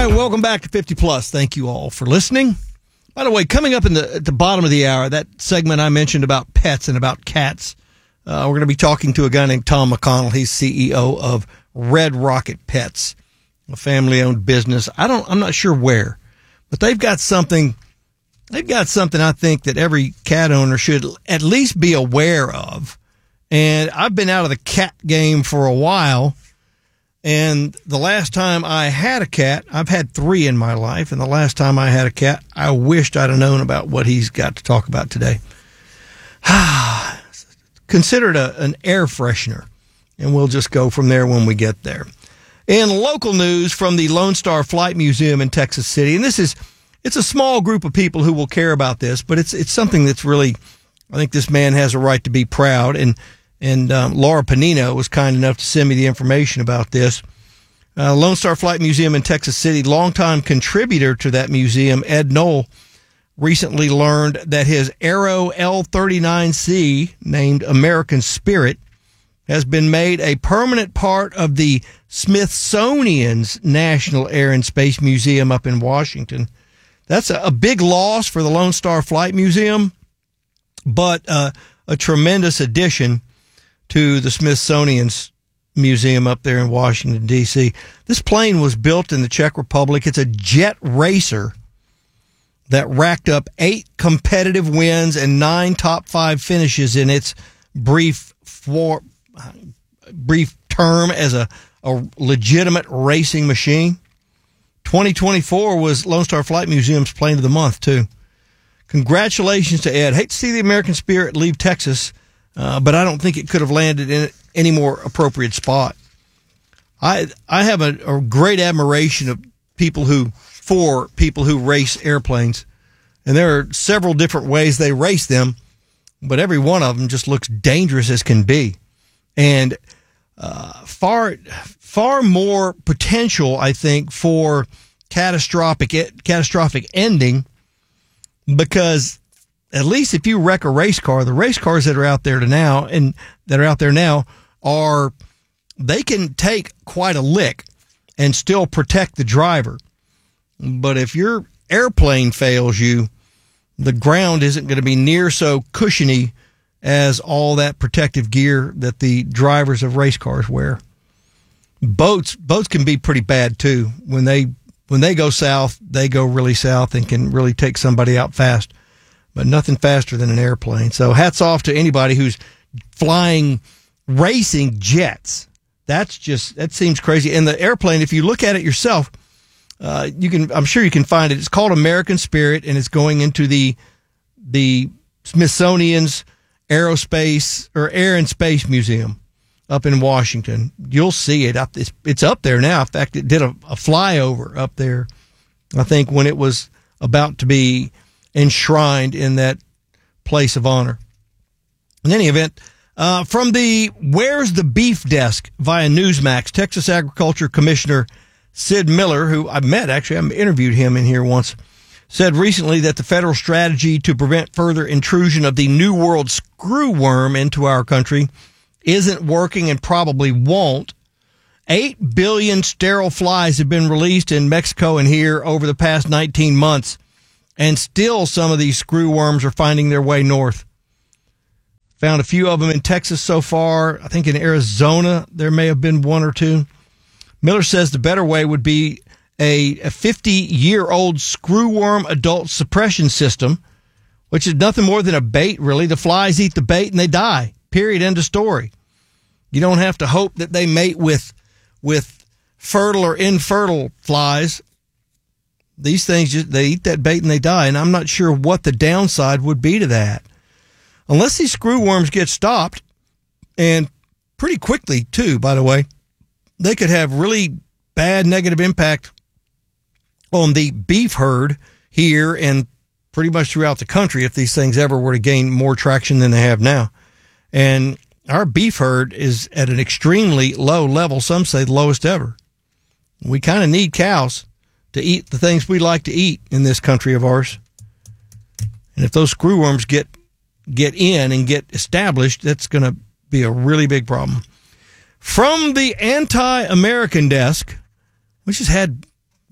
right, welcome back to 50 Plus. Thank you all for listening. By the way, coming up at the bottom of the hour, that segment I mentioned about pets and about cats, we're going to be talking to a guy named Tom McConnell. He's CEO of Red Rocket Pets, a family-owned business. I'm not sure where, but they've got something I think that every cat owner should at least be aware of. And I've been out of the cat game for a while. And the last time I had a cat, I've had 3 in my life, and the last time I had a cat, I wished I'd have known about what he's got to talk about today. Consider it an air freshener, and we'll just go from there when we get there. In local news from the Lone Star Flight Museum in Texas City, and it's a small group of people who will care about this, but it's something that's really, I think this man has a right to be proud, and Laura Panino was kind enough to send me the information about this. Lone Star Flight Museum in Texas City, longtime contributor to that museum, Ed Knoll, recently learned that his Aero L-39C, named American Spirit, has been made a permanent part of the Smithsonian's National Air and Space Museum up in Washington. That's a big loss for the Lone Star Flight Museum, but a tremendous addition to the Smithsonian's museum up there in Washington, D.C. This plane was built in the Czech Republic. It's a jet racer that racked up 8 competitive wins and 9 top 5 finishes in its brief term as a legitimate racing machine. 2024 was Lone Star Flight Museum's Plane of the Month, too. Congratulations to Ed. Hate to see the American Spirit leave Texas, but I don't think it could have landed in any more appropriate spot. I have a great admiration of people who race airplanes, and there are several different ways they race them, but every one of them just looks dangerous as can be, and far more potential, I think, for catastrophic ending, because at least if you wreck a race car, the race cars that are out there now they can take quite a lick and still protect the driver. But if your airplane fails you, the ground isn't going to be near so cushiony as all that protective gear that the drivers of race cars wear. Boats can be pretty bad too. When they go south, they go really south and can really take somebody out fast. But nothing faster than an airplane. So hats off to anybody who's flying racing jets. That seems crazy. And the airplane, if you look at it yourself, I'm sure you can find it. It's called American Spirit, and it's going into the Smithsonian's Aerospace or Air and Space Museum up in Washington. You'll see it. It's up there now. In fact, it did a flyover up there, I think, when it was about to be enshrined in that place of honor. In any event, from the Where's the Beef desk via Newsmax, Texas Agriculture Commissioner Sid Miller, who I met, actually, I interviewed him in here once, said recently that the federal strategy to prevent further intrusion of the New World screwworm into our country isn't working and probably won't. 8 billion sterile flies have been released in Mexico and here over the past 19 months. And still some of these screwworms are finding their way north. Found a few of them in Texas so far. I think in Arizona there may have been 1 or 2. Miller says the better way would be a 50-year-old screwworm adult suppression system, which is nothing more than a bait, really. The flies eat the bait and they die. Period. End of story. You don't have to hope that they mate with fertile or infertile flies. These things, they eat that bait and they die, and I'm not sure what the downside would be to that. Unless these screwworms get stopped, and pretty quickly, too, by the way, they could have really bad negative impact on the beef herd here and pretty much throughout the country if these things ever were to gain more traction than they have now. And our beef herd is at an extremely low level, some say the lowest ever. We kind of need cows to eat the things we like to eat in this country of ours. And if those screwworms get in and get established, that's going to be a really big problem. From the anti-American desk, which has had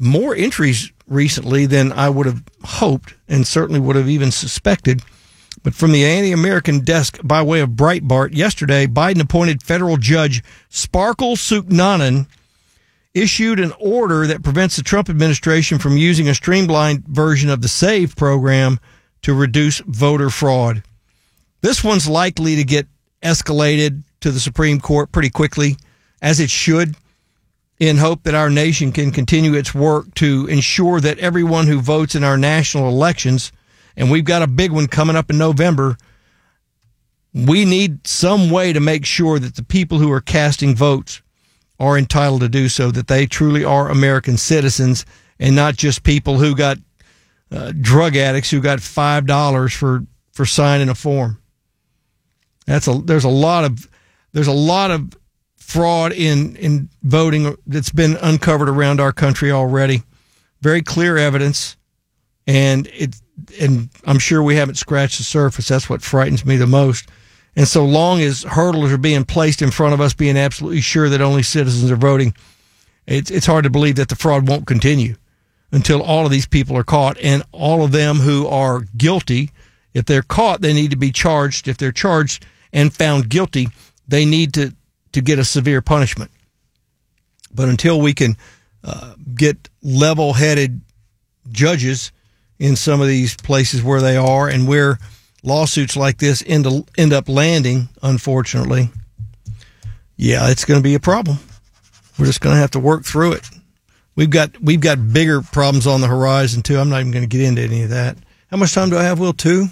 more entries recently than I would have hoped and certainly would have even suspected. But from the anti-American desk by way of Breitbart, yesterday, Biden-appointed federal judge Sparkle Suknanan issued an order that prevents the Trump administration from using a streamlined version of the SAVE program to reduce voter fraud. This one's likely to get escalated to the Supreme Court pretty quickly, as it should, in hope that our nation can continue its work to ensure that everyone who votes in our national elections, and we've got a big one coming up in November, we need some way to make sure that the people who are casting votes are entitled to do so, that they truly are American citizens and not just people who got drug addicts who got $5 for signing a form. There's a lot of fraud in voting that's been uncovered around our country already. Very clear evidence, and I'm sure we haven't scratched the surface. That's what frightens me the most. And so long as hurdles are being placed in front of us, being absolutely sure that only citizens are voting, it's hard to believe that the fraud won't continue until all of these people are caught, and all of them who are guilty, if they're caught, they need to be charged. If they're charged and found guilty, they need to get a severe punishment. But until we can get level-headed judges in some of these places where they are and where lawsuits like this end up landing, unfortunately, yeah, it's going to be a problem. We're just going to have to work through it. We've got bigger problems on the horizon, too. I'm not even going to get into any of that. How much time do I have, Will? 2?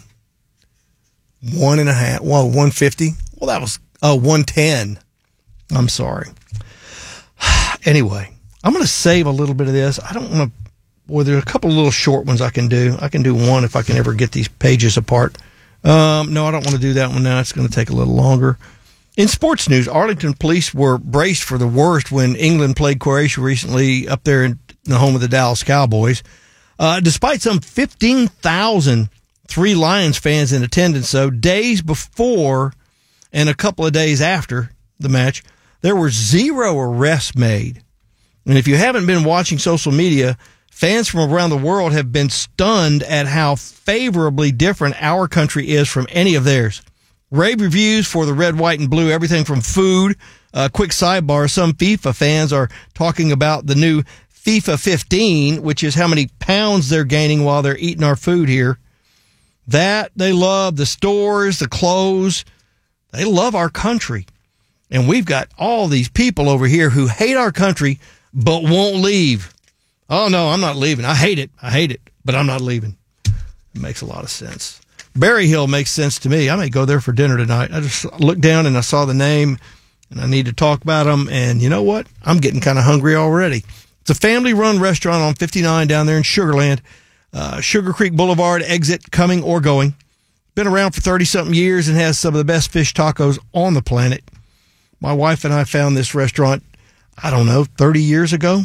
1.5. Well, 150. Well, that was 110. I'm sorry. Anyway, I'm going to save a little bit of this. I don't want to. Boy, there's a couple of little short ones I can do. I can do one if I can ever get these pages apart. No, I don't want to do that one now. It's going to take a little longer. In sports news, Arlington police were braced for the worst when England played Croatia recently up there in the home of the Dallas Cowboys. Despite some 15,000 Three Lions fans in attendance, though, days before and a couple of days after the match, there were 0 arrests made. And if you haven't been watching social media, fans from around the world have been stunned at how favorably different our country is from any of theirs. Rave reviews for the red, white, and blue, everything from food. Quick sidebar, some FIFA fans are talking about the new FIFA 15, which is how many pounds they're gaining while they're eating our food here. That they love, the stores, the clothes. They love our country. And we've got all these people over here who hate our country but won't leave. Oh, no, I'm not leaving. I hate it, but I'm not leaving. It makes a lot of sense. Berry Hill makes sense to me. I may go there for dinner tonight. I just looked down and I saw the name, and I need to talk about them. And you know what? I'm getting kind of hungry already. It's a family-run restaurant on 59 down there in Sugar Land. Sugar Creek Boulevard, exit coming or going. Been around for 30-something years and has some of the best fish tacos on the planet. My wife and I found this restaurant, 30 years ago.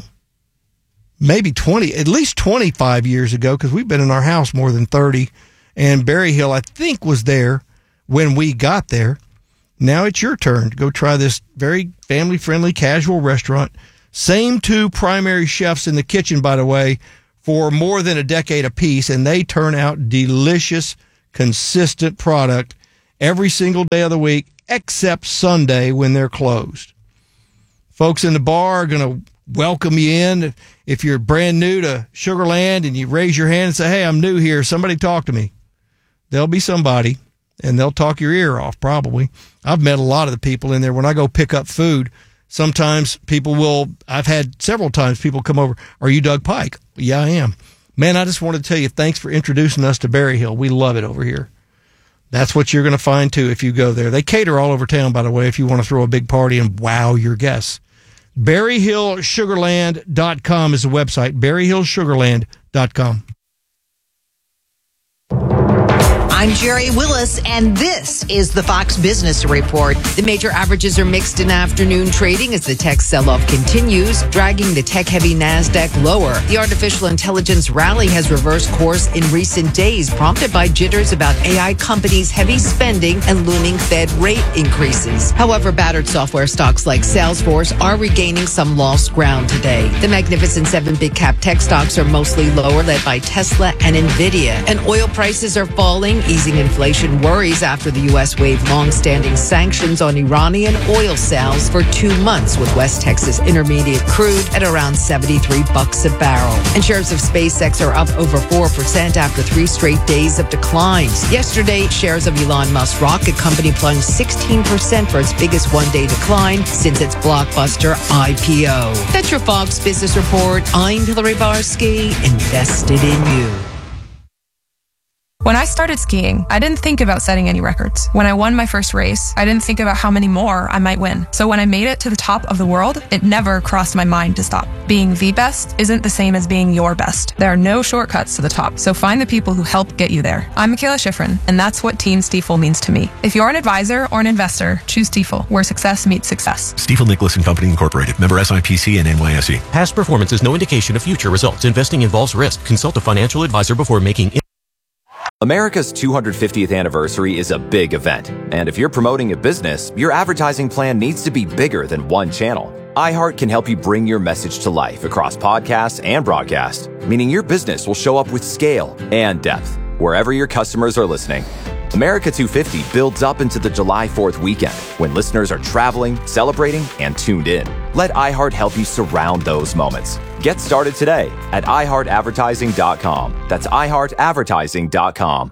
Maybe 20, at least 25 years ago, because we've been in our house more than 30. And Berry Hill, I think, was there when we got there. Now it's your turn to go try this very family-friendly, casual restaurant. Same 2 primary chefs in the kitchen, by the way, for more than a decade apiece, and they turn out delicious, consistent product every single day of the week, except Sunday when they're closed. Folks in the bar are going to welcome you in. If you're brand new to Sugar Land and you raise your hand and say, hey, I'm new here, somebody talk to me. There'll be somebody, and they'll talk your ear off, probably. I've met a lot of the people in there. When I go pick up food, sometimes I've had several times people come over, are you Doug Pike? Yeah, I am. Man, I just wanted to tell you, thanks for introducing us to Berry Hill. We love it over here. That's what you're going to find, too, if you go there. They cater all over town, by the way, if you want to throw a big party and wow your guests. BerryHillSugarland.com is the website, BerryHillSugarland.com. I'm Jerry Willis, and this is the Fox Business Report. The major averages are mixed in afternoon trading as the tech sell-off continues, dragging the tech-heavy NASDAQ lower. The artificial intelligence rally has reversed course in recent days, prompted by jitters about AI companies' heavy spending and looming Fed rate increases. However, battered software stocks like Salesforce are regaining some lost ground today. The Magnificent Seven big-cap tech stocks are mostly lower, led by Tesla and Nvidia. And oil prices are falling, easing inflation worries after the U.S. waived long-standing sanctions on Iranian oil sales for 2 months, with West Texas Intermediate crude at around $73 a barrel. And shares of SpaceX are up over 4% after 3 straight days of declines. Yesterday, shares of Elon Musk's rocket company plunged 16% for its biggest one-day decline since its blockbuster IPO. That's your Fox Business Report. I'm Hillary Barsky, invested in you. When I started skiing, I didn't think about setting any records. When I won my first race, I didn't think about how many more I might win. So when I made it to the top of the world, it never crossed my mind to stop. Being the best isn't the same as being your best. There are no shortcuts to the top, so find the people who help get you there. I'm Michaela Schifrin, and that's what Team Stiefel means to me. If you're an advisor or an investor, choose Stiefel, where success meets success. Stiefel Nicholas and Company Incorporated, member SIPC and NYSE. Past performance is no indication of future results. Investing involves risk. Consult a financial advisor before making America's 250th anniversary is a big event, and if you're promoting a business, your advertising plan needs to be bigger than one channel. iHeart can help you bring your message to life across podcasts and broadcast, meaning your business will show up with scale and depth wherever your customers are listening. America 250 builds up into the July 4th weekend when listeners are traveling, celebrating, and tuned in. Let iHeart help you surround those moments. Get started today at iHeartAdvertising.com. That's iHeartAdvertising.com.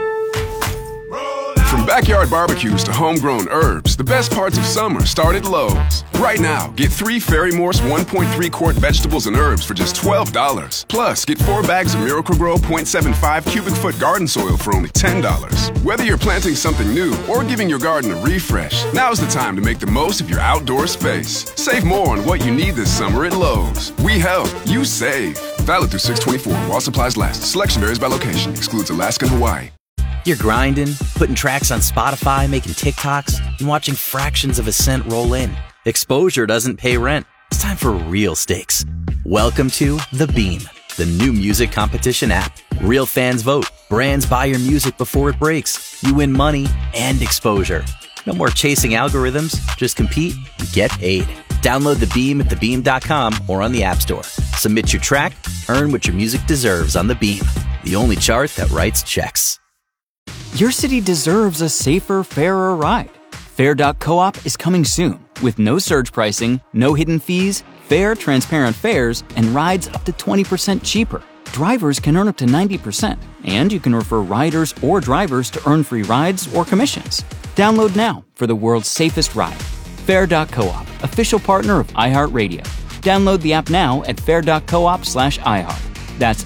From backyard barbecues to homegrown herbs, the best parts of summer start at Lowe's. Right now, get 3 Ferry Morse 1.3 quart vegetables and herbs for just $12. Plus, get 4 bags of Miracle-Gro 0.75 cubic foot garden soil for only $10. Whether you're planting something new or giving your garden a refresh, now's the time to make the most of your outdoor space. Save more on what you need this summer at Lowe's. We help, you save. Valid through 6/24 while supplies last. Selection varies by location. Excludes Alaska and Hawaii. You're grinding, putting tracks on Spotify, making TikToks, and watching fractions of a cent roll in. Exposure doesn't pay rent. It's time for real stakes. Welcome to The Beam, the new music competition app. Real fans vote. Brands buy your music before it breaks. You win money and exposure. No more chasing algorithms. Just compete and get paid. Download The Beam at thebeam.com or on the App Store. Submit your track, earn what your music deserves on The Beam, the only chart that writes checks. Your city deserves a safer, fairer ride. Fair.coop is coming soon with no surge pricing, no hidden fees, fair, transparent fares, and rides up to 20% cheaper. Drivers can earn up to 90%, and you can refer riders or drivers to earn free rides or commissions. Download now for the world's safest ride. Fair.coop, official partner of iHeartRadio. Download the app now at fair.coop/iHeart. That's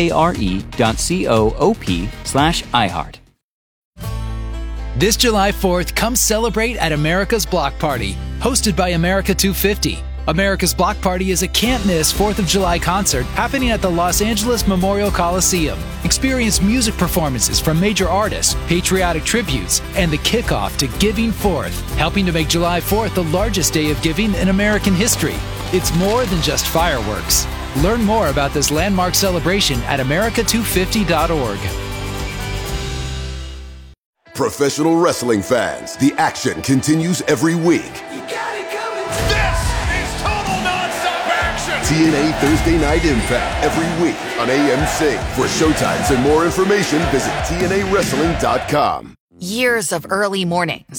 FARE.coop/iHeart. This July 4th, come celebrate at America's Block Party, hosted by America 250. America's Block Party is a can't-miss 4th of July concert happening at the Los Angeles Memorial Coliseum. Experience music performances from major artists, patriotic tributes, and the kickoff to Giving Forth, helping to make July 4th the largest day of giving in American history. It's more than just fireworks. Learn more about this landmark celebration at america250.org. Professional wrestling fans, the action continues every week. You got it coming. This is total nonstop action. TNA Thursday Night Impact every week on AMC. For showtimes and more information, visit TNAWrestling.com. Years of early mornings,